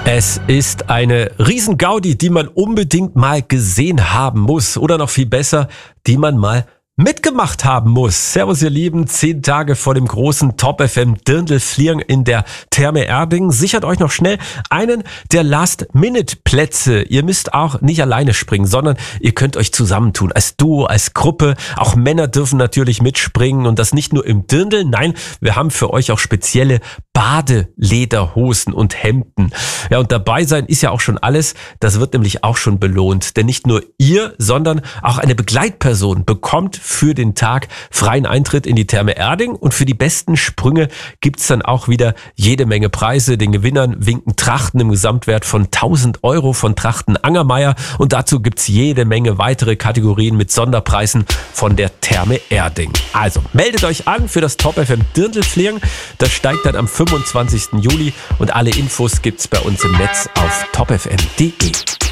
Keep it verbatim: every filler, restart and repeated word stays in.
Es ist eine Riesengaudi, die man unbedingt mal gesehen haben muss. Oder noch viel besser, die man mal mitgemacht haben muss. Servus ihr Lieben, zehn Tage vor dem großen Top F M Dirndl-Fliegen in der Therme Erding. Sichert euch noch schnell einen der Last-Minute-Plätze. Ihr müsst auch nicht alleine springen, sondern ihr könnt euch zusammentun. Als Duo, als Gruppe. Auch Männer dürfen natürlich mitspringen und das nicht nur im Dirndl. Nein, wir haben für euch auch spezielle Badelederhosen und Hemden. Ja, und dabei sein ist ja auch schon alles. Das wird nämlich auch schon belohnt. Denn nicht nur ihr, sondern auch eine Begleitperson bekommt für den Tag freien Eintritt in die Therme Erding, und für die besten Sprünge gibt's dann auch wieder jede Menge Preise. Den Gewinnern winken Trachten im Gesamtwert von tausend Euro von Trachten Angermeier, und dazu gibt's jede Menge weitere Kategorien mit Sonderpreisen von der Therme Erding. Also meldet euch an für das Top F M Dirndl-Fliegen. Das steigt dann am fünfundzwanzigsten Juli, und alle Infos gibt's bei uns im Netz auf top f m punkt d e.